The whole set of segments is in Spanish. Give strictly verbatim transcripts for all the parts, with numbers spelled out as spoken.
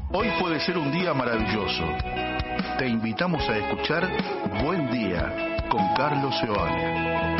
Hoy puede ser un día maravilloso. Te invitamos a escuchar Buen Día con Carlos Seoane.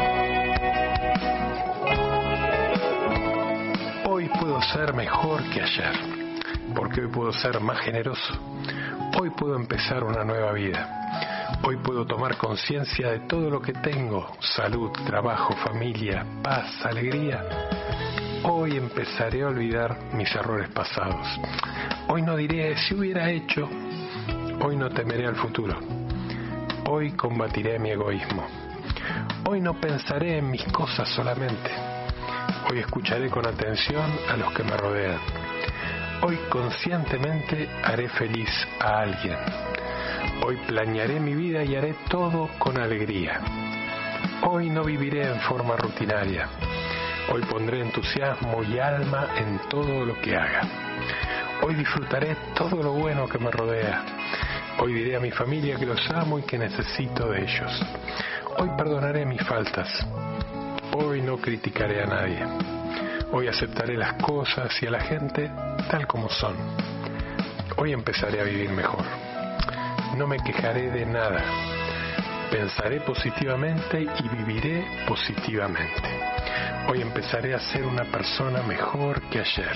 Hoy puedo ser mejor que ayer, porque hoy puedo ser más generoso. Hoy puedo empezar una nueva vida. Hoy puedo tomar conciencia de todo lo que tengo: salud, trabajo, familia, paz, alegría. Hoy empezaré a olvidar mis errores pasados. Hoy no diré si hubiera hecho. Hoy no temeré al futuro. Hoy combatiré mi egoísmo. Hoy no pensaré en mis cosas solamente. Hoy escucharé con atención a los que me rodean. Hoy conscientemente haré feliz a alguien. Hoy planearé mi vida y haré todo con alegría. Hoy no viviré en forma rutinaria. Hoy pondré entusiasmo y alma en todo lo que haga. Hoy disfrutaré todo lo bueno que me rodea. Hoy diré a mi familia que los amo y que necesito de ellos. Hoy perdonaré mis faltas. Hoy no criticaré a nadie. Hoy aceptaré las cosas y a la gente tal como son. Hoy empezaré a vivir mejor. No me quejaré de nada. Pensaré positivamente y viviré positivamente. Hoy empezaré a ser una persona mejor que ayer.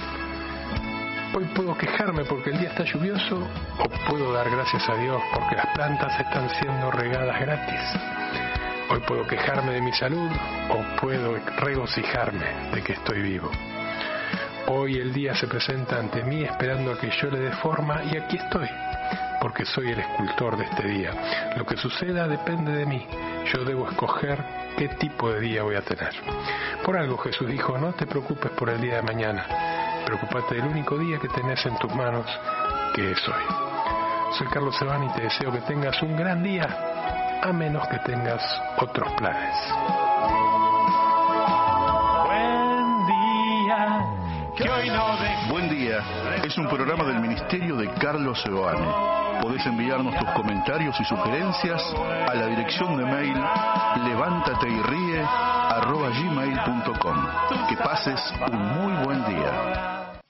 Hoy puedo quejarme porque el día está lluvioso, o puedo dar gracias a Dios porque las plantas están siendo regadas gratis. Hoy puedo quejarme de mi salud, o puedo regocijarme de que estoy vivo. Hoy el día se presenta ante mí esperando a que yo le dé forma, y aquí estoy, porque soy el escultor de este día. Lo que suceda depende de mí. Yo debo escoger qué tipo de día voy a tener. Por algo Jesús dijo: no te preocupes por el día de mañana, preocúpate del único día que tenés en tus manos, que es hoy. Soy Carlos Seoane y te deseo que tengas un gran día, a menos que tengas otros planes. Buen día, que hoy no de... Buen Día es un programa del Ministerio de Carlos Seoane. Podés enviarnos tus comentarios y sugerencias a la dirección de mail levántateyríe arroba gmail punto com. Que pases un muy buen día.